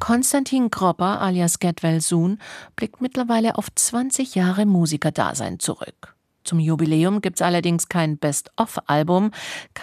Konstantin Gropper alias Getwell Soon blickt mittlerweile auf 20 Jahre Musikerdasein zurück. Zum Jubiläum gibt's allerdings kein Best-of-Album,